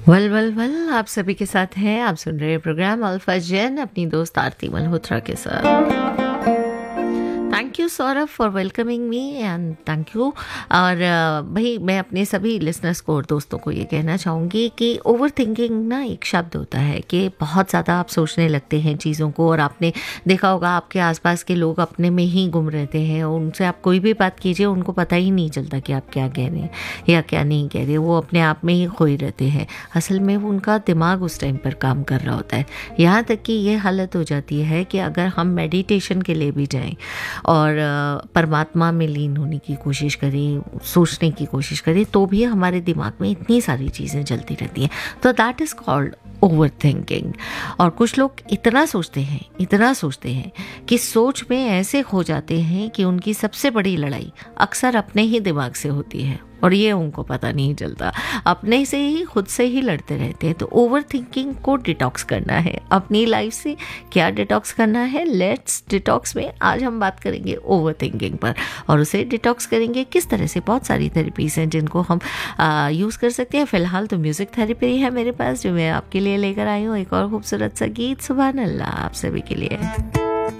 Well आप सभी के साथ हैं। आप सुन रहे हैं प्रोग्राम अल्फा जैन अपनी दोस्त आरती मल्होत्रा के साथ। Thank you Saurabh for welcoming me and thank you. और भाई मैं अपने सभी लिसनर्स को और दोस्तों को ये कहना चाहूँगी कि ओवर थिंकिंग ना एक शब्द होता है कि बहुत ज़्यादा आप सोचने लगते हैं चीज़ों को। और आपने देखा होगा आपके आसपास के लोग अपने में ही गुम रहते हैं, उनसे आप कोई भी बात कीजिए उनको पता ही नहीं चलता कि आप क्या कह रहे हैं या क्या नहीं कह रहे। वो अपने आप में ही खोए रहते हैं। असल में वो उनका दिमाग उस टाइम पर काम कर रहा होता है। यहाँ तक कि ये हालत हो जाती है कि अगर हम मेडिटेशन के लिए भी जाएं और परमात्मा में लीन होने की कोशिश करें, सोचने की कोशिश करें, तो भी हमारे दिमाग में इतनी सारी चीज़ें चलती रहती हैं। तो that is called over thinking. और कुछ लोग इतना सोचते हैं कि सोच में ऐसे खो जाते हैं कि उनकी सबसे बड़ी लड़ाई अक्सर अपने ही दिमाग से होती है और ये उनको पता नहीं चलता। अपने से ही खुद से ही लड़ते रहते हैं। तो ओवर थिंकिंग को डिटॉक्स करना है अपनी लाइफ से। क्या डिटॉक्स करना है? लेट्स डिटॉक्स में आज हम बात करेंगे ओवर थिंकिंग पर, और उसे डिटॉक्स करेंगे किस तरह से। बहुत सारी थेरेपीज़ हैं जिनको हम यूज़ कर सकते हैं। फ़िलहाल तो म्यूज़िक थेरेपी है मेरे पास, जो मैं आपके लिए लेकर आई हूँ। एक और खूबसूरत सा गीत सुभान अल्लाह आप सभी के लिए।